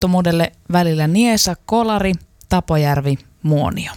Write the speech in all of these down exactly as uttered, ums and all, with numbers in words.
onnettomuudelle välillä Niesa, Kolari, Tapojärvi, Muonio.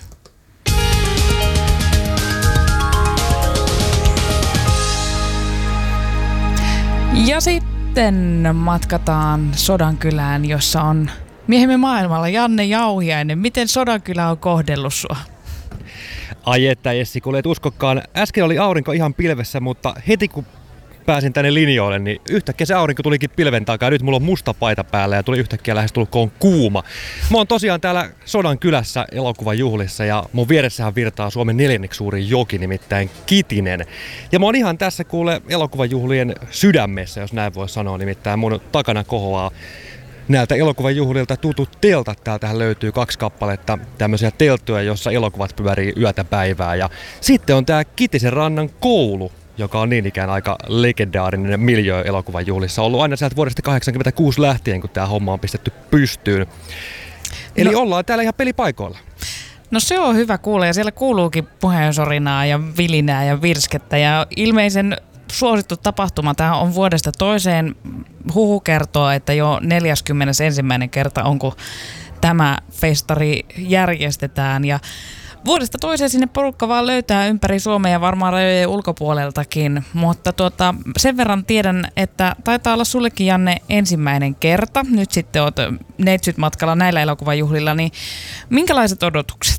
Ja sitten matkataan Sodankylään, jossa on miehemme maailmalla Janne Jauhiainen. Miten Sodankylä on kohdellut sua? Ai että Essi, kun et uskokaan. Äsken oli aurinko ihan pilvessä, mutta heti kun pääsin tänne linjoille, niin yhtäkkiä se aurinko tulikin pilven takaa. Nyt mulla on musta paita päällä ja tuli yhtäkkiä lähestulkoon kuuma. Mä oon tosiaan täällä Sodankylässä elokuvajuhlissa ja mun vieressähän virtaa Suomen neljänneksi suurin joki, nimittäin Kitinen. Ja mä oon ihan tässä kuule elokuvajuhlien sydämessä, jos näin voi sanoa, nimittäin mun takana kohoaa näiltä elokuvajuhlilta tutut teltat. Täältähän löytyy kaksi kappaletta tämmöisiä telttoja, jossa elokuvat pyörii yötä päivää. Ja sitten on tää Kitisen rannan koulu, joka on niin ikään aika legendaarinen miljöö elokuvajuhlissa. Ollut aina sieltä vuodesta kahdeksankymmentäkuusi lähtien, kun tämä homma on pistetty pystyyn. Eli no, ollaan täällä ihan pelipaikoilla. No se on hyvä kuulla, ja siellä kuuluukin puheensorinaa ja vilinää ja virskettä. Ja ilmeisen suosittu tapahtuma, tämä on vuodesta toiseen. Huhu kertoo, että jo neljäskymmenesensimmäinen kerta on, kun tämä festari järjestetään. Ja vuodesta toiseen sinne porukka vaan löytää ympäri Suomea ja varmaan rajojen ulkopuoleltakin, mutta tuota, sen verran tiedän, että taitaa olla sullekin, Janne, ensimmäinen kerta. Nyt sitten olet neitsyt matkalla näillä elokuvajuhlilla, niin minkälaiset odotukset?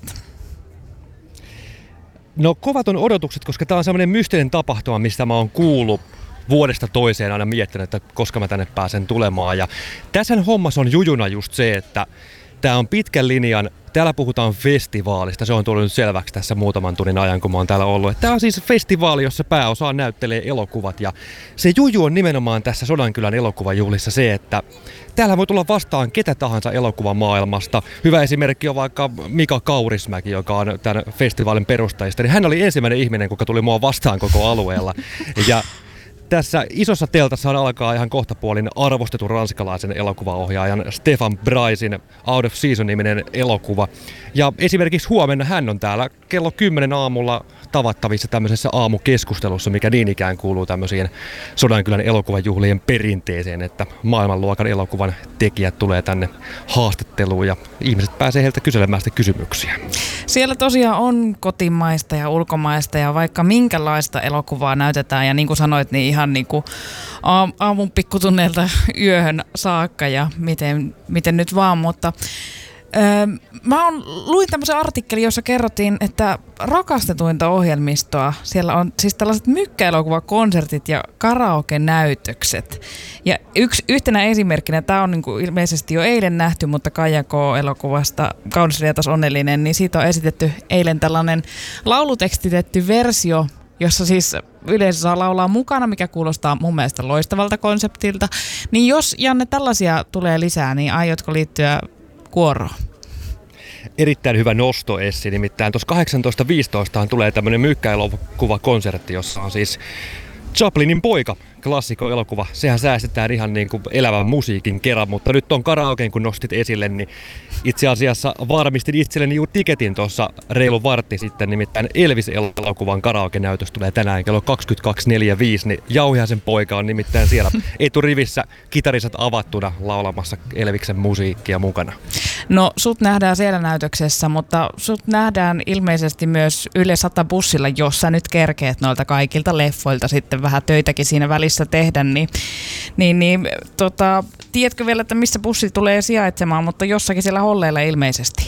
No kovat on odotukset, koska tämä on semmoinen mystinen tapahtuma, mistä mä oon kuullut vuodesta toiseen aina miettinyt, että koska mä tänne pääsen tulemaan. Ja tässä hommassa on jujuna just se, että tämä on pitkän linjan. Täällä puhutaan festivaalista, se on tullut nyt selväksi tässä muutaman tunnin ajan, kun mä oon täällä ollut. Tämä on siis festivaali, jossa pääosa näyttelee elokuvat, ja se juju on nimenomaan tässä Sodankylän elokuvajuhlissa se, että täällä voi tulla vastaan ketä tahansa elokuvamaailmasta. Hyvä esimerkki on vaikka Mika Kaurismäki, joka on tämän festivaalin perustajista. Niin hän oli ensimmäinen ihminen, joka tuli mua vastaan koko alueella. Ja tässä isossa teltassa alkaa ihan kohtapuolin arvostetun ranskalaisen elokuvaohjaajan Stefan Braisin Out of Season-niminen elokuva. Ja esimerkiksi huomenna hän on täällä kello kymmenen aamulla tavattavissa tämmöisessä aamukeskustelussa, mikä niin ikään kuuluu tämmöisiin Sodankylän elokuvajuhlien perinteeseen, että maailmanluokan elokuvan tekijät tulee tänne haastatteluun ja ihmiset pääsee heiltä kyselemään sitä kysymyksiä. Siellä tosiaan on kotimaista ja ulkomaista ja vaikka minkälaista elokuvaa näytetään, ja niin kuin sanoit, niin ihan niin kuin aamun pikkutunneilta yöhön saakka ja miten, miten nyt vaan, mutta öö, mä on, luin tämmöisen artikkelin, jossa kerrottiin, että rakastetuinta ohjelmistoa, siellä on siis tällaiset mykkäelokuvakonsertit ja karaoke-näytökset. Ja yksi, yhtenä esimerkkinä, tämä on niin kuin ilmeisesti jo eilen nähty, mutta Kaija K-elokuvasta Kaunis Rietas onnellinen, niin siitä on esitetty eilen tällainen laulutekstitetty versio, jossa siis yleisö saa laulaa mukana, mikä kuulostaa mun mielestä loistavalta konseptilta. Niin jos, Janne, tällaisia tulee lisää, niin aiotko liittyä kuoroon? Erittäin hyvä nosto, Essi. Nimittäin tuossa kahdeksantoista viisitoista tulee tämmöinen mykkäelokuvakonsertti, jossa on siis Chaplinin poika, klassikko-elokuva. Sehän säästetään ihan niin kuin elävän musiikin kerran, mutta nyt on karaokeen, kun nostit esille, niin itse asiassa varmistin itselleni juuri tiketin tuossa reilu vartti sitten, nimittäin Elvis-elokuvan karaoke-näytös tulee tänään kello kaksikymmentäkaksi neljäkymmentäviisi, niin Jauhiaisen poika on nimittäin siellä eturivissä kitarisat avattuna laulamassa Elviksen musiikkia mukana. No sut nähdään siellä näytöksessä, mutta sut nähdään ilmeisesti myös Yle sata bussilla, jossa nyt kerkeet noilta kaikilta leffoilta sitten vähän töitäkin siinä välissä tehdä, niin, niin, niin tota, tiedätkö vielä, että missä bussi tulee sijaitsemaan, mutta jossakin siellä Holleilla ilmeisesti?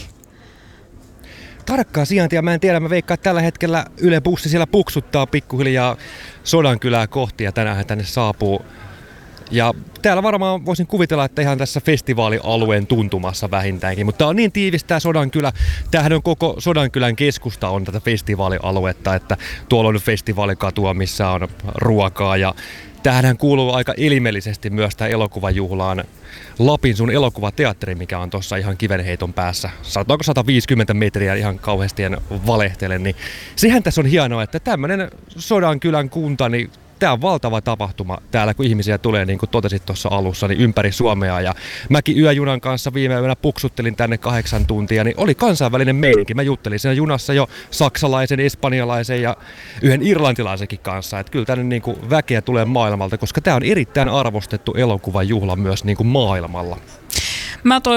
Tarkkaa sijaintia mä en tiedä, mä veikkaan, että tällä hetkellä Yle bussi siellä puksuttaa pikkuhiljaa Sodankylää kohti ja tänään tänne saapuu. Ja täällä varmaan voisin kuvitella, että ihan tässä festivaalialueen tuntumassa vähintäänkin, mutta tää on niin tiivis tää Sodankylä. Tämähän on koko Sodankylän keskusta on tätä festivaalialuetta, että tuolla on festivaalikatua, missä on ruokaa ja tämähän kuuluu aika elimellisesti myös tämä elokuvajuhlaan Lapin sun elokuvateatteri, mikä on tuossa ihan kivenheiton päässä. Sanotaanko sata viisikymmentä metriä, ihan kauheasti en valehtele, niin sehän tässä on hienoa, että tämmöinen Sodankylän kunta, niin tämä on valtava tapahtuma täällä, kun ihmisiä tulee, niin kuin totesit tuossa alussa, niin ympäri Suomea. Ja mäkin yöjunan kanssa viime yönä puksuttelin tänne kahdeksan tuntia, niin oli kansainvälinen meininki. Mä juttelin siinä junassa jo saksalaisen, espanjalaisen ja yhden irlantilaisenkin kanssa. Että kyllä tänne niin kuin väkeä tulee maailmalta, koska tämä on erittäin arvostettu elokuvajuhla myös niin kuin maailmalla. Mä